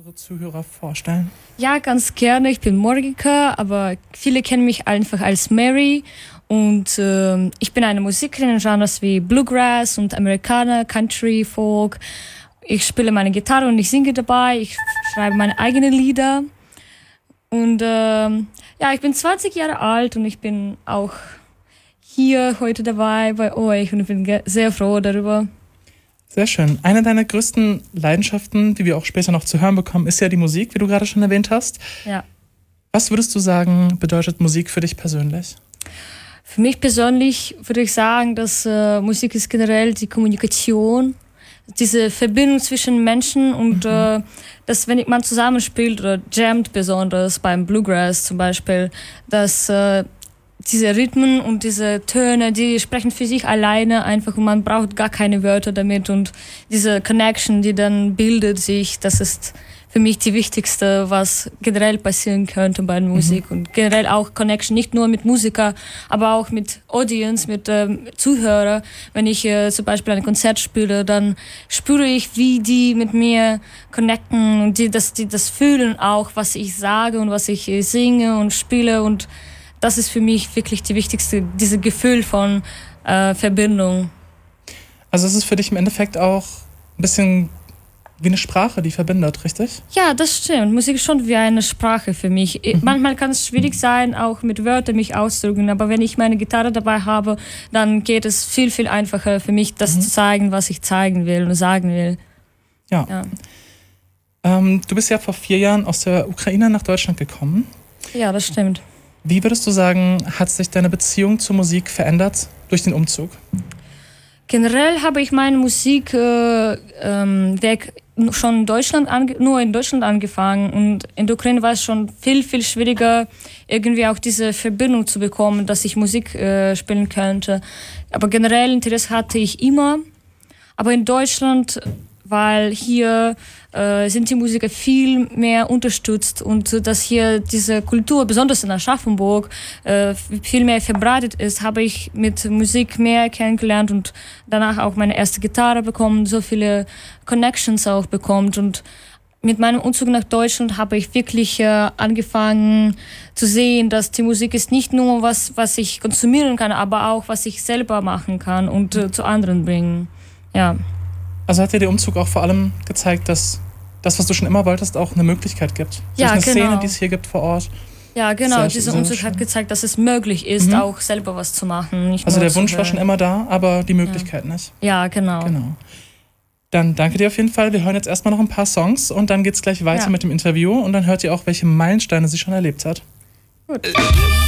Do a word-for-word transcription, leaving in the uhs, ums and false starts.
unsere Zuhörer vorstellen? Ja, ganz gerne. Ich bin Morgika, aber viele kennen mich einfach als Mary. Und äh, ich bin eine Musikerin in Genres wie Bluegrass und Amerikaner, Country, Folk. Ich spiele meine Gitarre und ich singe dabei. Ich schreibe meine eigenen Lieder. Und äh, ja, ich bin zwanzig Jahre alt und ich bin auch hier heute dabei bei euch und ich bin ge- sehr froh darüber. Sehr schön. Eine deiner größten Leidenschaften, die wir auch später noch zu hören bekommen, ist ja die Musik, wie du gerade schon erwähnt hast. Ja. Was würdest du sagen, bedeutet Musik für dich persönlich? Für mich persönlich würde ich sagen, dass äh, Musik ist generell die Kommunikation, diese Verbindung zwischen Menschen und mhm. äh, dass, wenn man zusammenspielt oder jammt, besonders beim Bluegrass zum Beispiel, dass äh, diese Rhythmen und diese Töne, die sprechen für sich alleine einfach und man braucht gar keine Wörter damit und diese Connection, die dann bildet sich, das ist für mich die wichtigste, was generell passieren könnte bei der Musik mhm. und generell auch Connection, nicht nur mit Musiker, aber auch mit Audience, mit ähm, Zuhörer. Wenn ich äh, zum Beispiel ein Konzert spiele, dann spüre ich, wie die mit mir connecten und die, dass die das fühlen auch, was ich sage und was ich äh, singe und spiele und das ist für mich wirklich die wichtigste, dieses Gefühl von äh, Verbindung. Also es ist für dich im Endeffekt auch ein bisschen wie eine Sprache, die verbindet, richtig? Ja, das stimmt. Musik ist schon wie eine Sprache für mich. Mhm. Manchmal kann es schwierig sein, auch mit Wörtern mich auszudrücken, aber wenn ich meine Gitarre dabei habe, dann geht es viel, viel einfacher für mich, das mhm. zu zeigen, was ich zeigen will und sagen will. Ja. ja. Ähm, du bist ja vor vier Jahren aus der Ukraine nach Deutschland gekommen. Ja, das stimmt. Wie würdest du sagen, hat sich deine Beziehung zur Musik verändert durch den Umzug? Generell habe ich meine Musik äh, ähm, weg schon in Deutschland ange- nur in Deutschland angefangen und in der Ukraine war es schon viel, viel schwieriger, irgendwie auch diese Verbindung zu bekommen, dass ich Musik äh, spielen könnte. Aber generell Interesse hatte ich immer. Aber in Deutschland, weil hier äh, sind die Musiker viel mehr unterstützt und äh, dass hier diese Kultur, besonders in Aschaffenburg, äh, viel mehr verbreitet ist, habe ich mit Musik mehr kennengelernt und danach auch meine erste Gitarre bekommen, so viele Connections auch bekommen und mit meinem Umzug nach Deutschland habe ich wirklich äh, angefangen zu sehen, dass die Musik ist nicht nur was, was ich konsumieren kann, aber auch was ich selber machen kann und äh, zu anderen bringen. Ja. Also hat dir der Umzug auch vor allem gezeigt, dass das, was du schon immer wolltest, auch eine Möglichkeit gibt? Ja, eine genau. Szene, die es hier gibt vor Ort? Ja, genau. Sehr, dieser sehr Umzug schön. hat gezeigt, dass es möglich ist, mhm. auch selber was zu machen. Nicht also nur der Wunsch zu war schon immer da, aber die Möglichkeit ja. nicht. Ja, genau. genau. Dann danke dir auf jeden Fall. Wir hören jetzt erstmal noch ein paar Songs und dann geht's gleich weiter ja. mit dem Interview und dann hört ihr auch, welche Meilensteine sie schon erlebt hat. Gut.